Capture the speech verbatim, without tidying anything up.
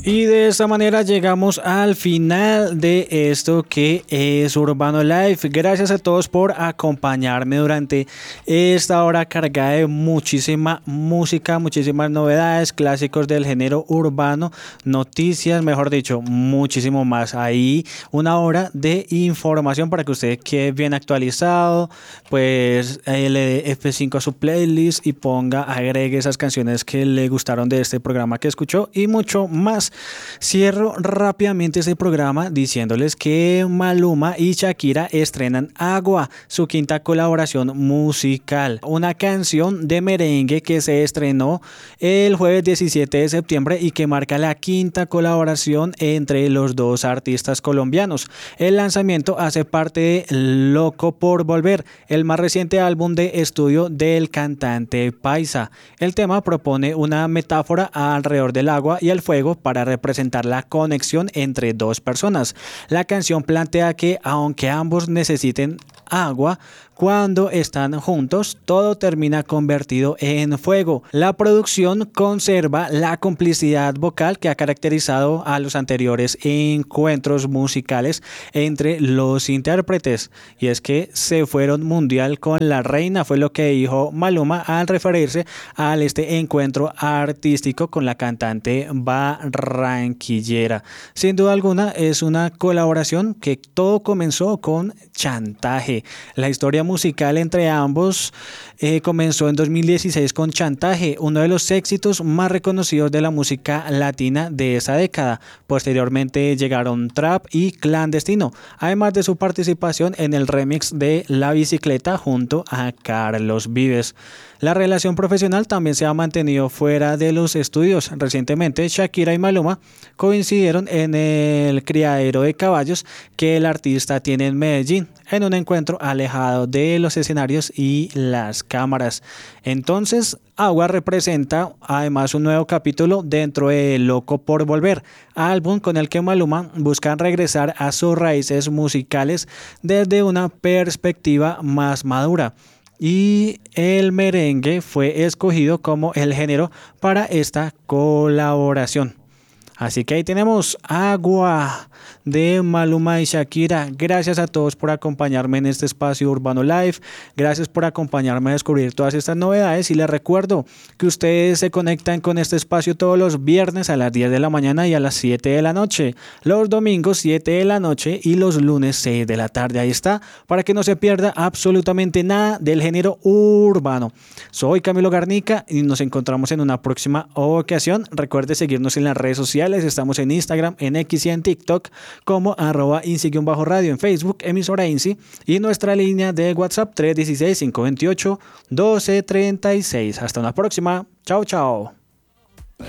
Y de esta manera llegamos al final de esto que es Urbano Life. Gracias a todos por acompañarme durante esta hora cargada de muchísima música, muchísimas novedades, clásicos del género urbano, noticias, mejor dicho, muchísimo más. Ahí una hora de información para que usted quede bien actualizado, pues eh, le dé F cinco a su playlist y ponga, agregue esas canciones que le gustaron de este programa que escuchó y mucho más. Cierro rápidamente este programa diciéndoles que Maluma y Shakira estrenan Agua, su quinta colaboración musical, una canción de merengue que se estrenó el jueves diecisiete de septiembre y que marca la quinta colaboración entre los dos artistas colombianos. El lanzamiento hace parte de Loco por Volver, el más reciente álbum de estudio del cantante paisa. El tema propone una metáfora alrededor del agua y el fuego para representar la conexión entre dos personas. La canción plantea que aunque ambos necesiten agua, cuando están juntos, todo termina convertido en fuego. La producción conserva la complicidad vocal que ha caracterizado a los anteriores encuentros musicales entre los intérpretes. Y es que se fueron mundial con la reina, fue lo que dijo Maluma al referirse a este encuentro artístico con la cantante barranquillera. Sin duda alguna, es una colaboración que todo comenzó con Chantaje. La historia musical entre ambos eh, comenzó en dos mil dieciséis con Chantaje, uno de los éxitos más reconocidos de la música latina de esa década. Posteriormente llegaron Trap y Clandestino, además de su participación en el remix de La Bicicleta junto a Carlos Vives. La relación profesional también se ha mantenido fuera de los estudios. Recientemente, Shakira y Maluma coincidieron en el criadero de caballos que el artista tiene en Medellín, en un encuentro alejado de los escenarios y las cámaras. Entonces, Agua representa además un nuevo capítulo dentro de Loco por Volver, álbum con el que Maluma busca regresar a sus raíces musicales desde una perspectiva más madura. Y el merengue fue escogido como el género para esta colaboración. Así que ahí tenemos Agua de Maluma y Shakira. Gracias a todos por acompañarme en este espacio Urbano Live. Gracias por acompañarme a descubrir todas estas novedades. Y les recuerdo que ustedes se conectan con este espacio todos los viernes a las diez de la mañana y a las siete de la noche. Los domingos siete de la noche y los lunes seis de la tarde. Ahí está, para que no se pierda absolutamente nada del género urbano. Soy Camilo Garnica y nos encontramos en una próxima ocasión. Recuerde seguirnos en las redes sociales. Estamos en Instagram, en X y en TikTok como arroba insi-radio, en Facebook, emisora Insi, y nuestra línea de WhatsApp tres uno seis, cinco dos ocho, uno dos tres seis. Hasta una próxima. Chao, chao.